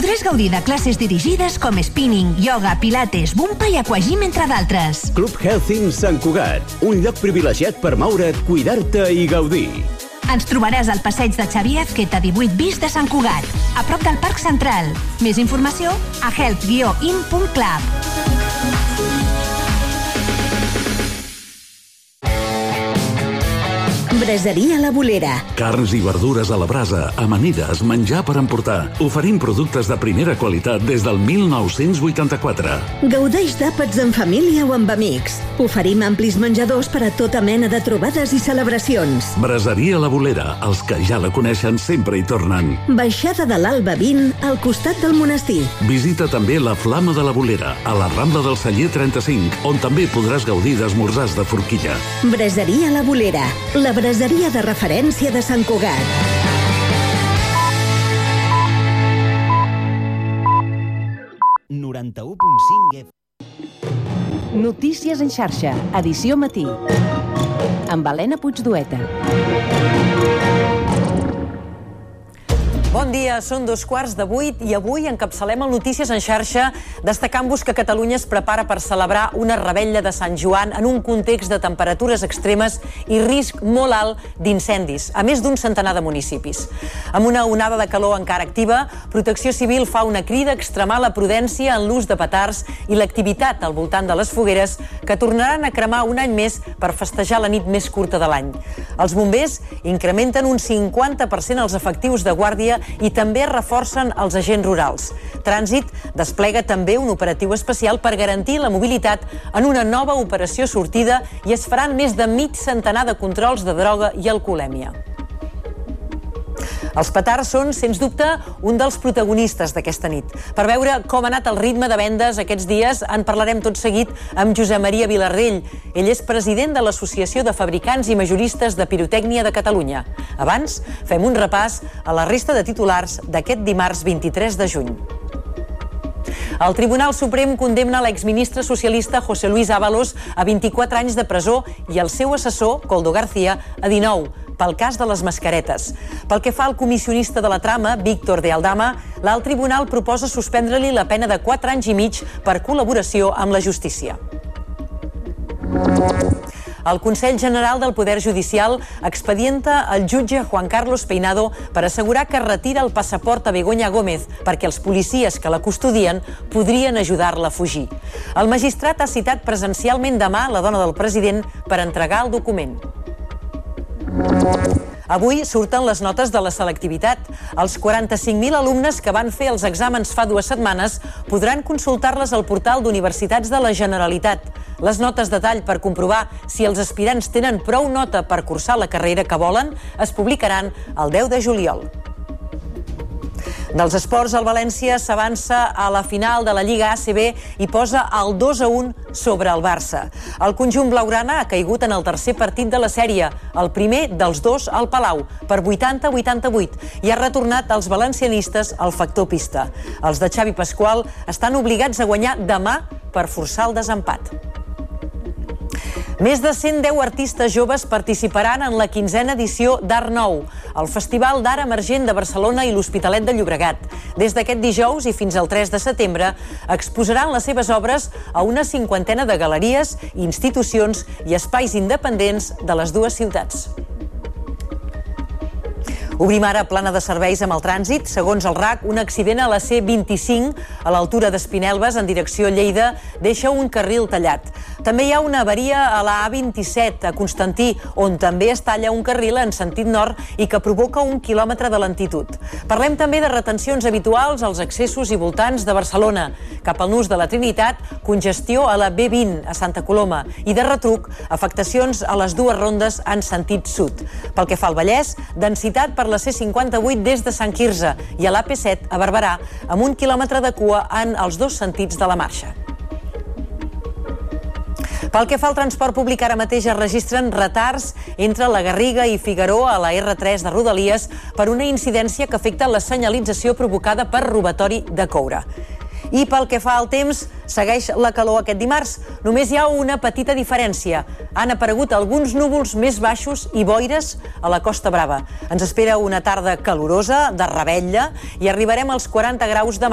Podràs gaudir de classes dirigides com spinning, ioga, pilates, bumpa i aquagym, entre d'altres. Club Health Sant Cugat, un lloc privilegiat per moure't, cuidar-te i gaudir. Ens trobaràs al passeig de Xavier Azqueta 18 bis de Sant Cugat, a prop del Parc Central. Més informació a health-in.club. Braseria La Bolera. Carns i verdures a la brasa, amanides, menjar per emportar. Oferim productes de primera qualitat des del 1984. Gaudeix d'àpats en família o amb amics. Oferim amplis menjadors per a tota mena de trobades i celebracions. Braseria La Bolera. Els que ja la coneixen sempre hi tornen. Baixada de l'Alba 20, al costat del monestir. Visita també la Flama de la Bolera, a la Rambla del Celler 35, on també podràs gaudir d'esmorzars de forquilla. Braseria La Bolera. La braseria de referència de Sant Cugat. Notícies en xarxa, edició matí. Amb Helena Puigdueta. Bon dia, són 7:15 i avui encapçalem el Notícies en xarxa destacant-vos que Catalunya es prepara per celebrar una revetlla de Sant Joan en un context de temperatures extremes i risc molt alt d'incendis, a més d'un centenar de municipis. Amb una onada de calor encara activa, Protecció Civil fa una crida a extremar la prudència en l'ús de petards i l'activitat al voltant de les fogueres que tornaran a cremar un any més per festejar la nit més curta de l'any. Els bombers incrementen un 50% els efectius de guàrdia i també reforcen els agents rurals. Trànsit desplega també un operatiu especial per garantir la mobilitat en una nova operació sortida i es faran més de mig centenar de controls de droga i alcoholèmia. Els petards són, sens dubte, un dels protagonistes d'aquesta nit. Per veure com ha anat el ritme de vendes aquests dies, en parlarem tot seguit amb Josep Maria Vilarrell. Ell és president de l'Associació de Fabricants i Majoristes de Pirotècnia de Catalunya. Abans, fem un repàs a la resta de titulars d'aquest dimarts 23 de juny. El Tribunal Suprem condemna l'exministre socialista José Luis Ábalos a 24 anys de presó i el seu assessor, Koldo García, a 19, pel cas de les mascaretes. Pel que fa al comissionista de la trama, Víctor de Aldama, l'alt tribunal proposa suspendre-li la pena de 4 anys i mig per col·laboració amb la justícia. El Consell General del Poder Judicial expedienta el jutge Juan Carlos Peinado per assegurar que retira el passaport a Begoña Gómez perquè els policies que la custodien podrien ajudar-la a fugir. El magistrat ha citat presencialment demà la dona del president per entregar el document. Avui surten les notes de la selectivitat. Els 45.000 alumnes que van fer els exàmens fa 2 setmanes podran consultar-les al portal d'Universitats de la Generalitat. Les notes de tall per comprovar si els aspirants tenen prou nota per cursar la carrera que volen es publicaran el 10 de juliol. Dels esports, el València s'avança a la final de la Lliga ACB i posa el 2-1 sobre el Barça. El conjunt blaugrana ha caigut en el tercer partit de la sèrie, el primer dels 2 al Palau, per 80-88, i ha retornat als valencianistes el factor pista. Els de Xavi Pasqual estan obligats a guanyar demà per forçar el desempat. Més de 110 artistes joves participaran en la 15a edició d'Art Nou, el Festival d'Art Emergent de Barcelona i l'Hospitalet de Llobregat. Des d'aquest dijous i fins al 3 de setembre exposaran les seves obres a una 50ena de galeries, institucions i espais independents de les dues ciutats. Obrim ara plana de serveis amb el trànsit. Segons el RAC, un accident a la C25 a l'altura d'Espinelves en direcció a Lleida deixa un carril tallat. També hi ha una avaria a la A27 a Constantí, on també es talla un carril en sentit nord i que provoca 1 quilòmetre de lentitud. Parlem també de retencions habituals als accessos i voltants de Barcelona. Cap al Nus de la Trinitat, congestió a la B20 a Santa Coloma i de retruc, afectacions a les dues rondes en sentit sud. Pel que fa al Vallès, densitat per la C58 des de Sant Quirze i a l'AP7 a Barberà, amb 1 quilòmetre de cua en els dos sentits de la marxa. Pel que fa al transport públic, ara mateix es registren retards entre la Garriga i Figaró a la R3 de Rodalies per una incidència que afecta la senyalització provocada per robatori de coure. I pel que fa al temps, segueix la calor aquest dimarts. Només hi ha una petita diferència. Han aparegut alguns núvols més baixos i boires a la Costa Brava. Ens espera una tarda calorosa, de revetlla, i arribarem als 40 graus de